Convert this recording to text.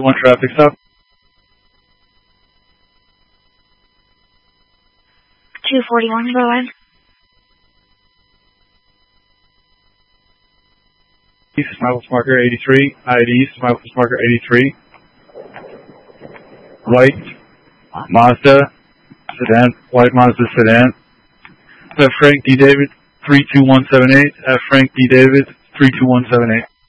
One traffic stop. 241, go ahead. Smile marker 83. ID Smile marker 83. White Mazda sedan. White Mazda sedan. Frank D. David 32178. Frank D. David 32178.